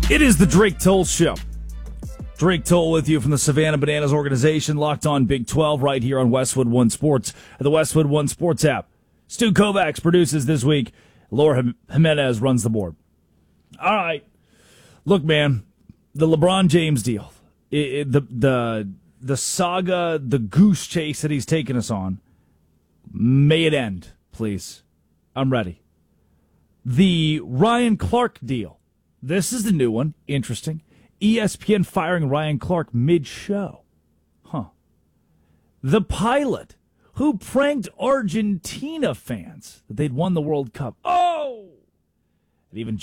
It is the Drake Toll Show. Drake Toll with you from the Savannah Bananas organization, locked on Big 12 right here on Westwood One Sports, the Westwood One Sports app. Stu Kovacs produces this week. Laura Jimenez runs the board. All right. Look, man, the LeBron James deal, the saga, the goose chase that he's taken us on, may it end, please. I'm ready. The Ryan Clark deal. This is the new one. Interesting. ESPN firing Ryan Clark mid-show. The pilot who pranked Argentina fans that they'd won the World Cup. Oh! And even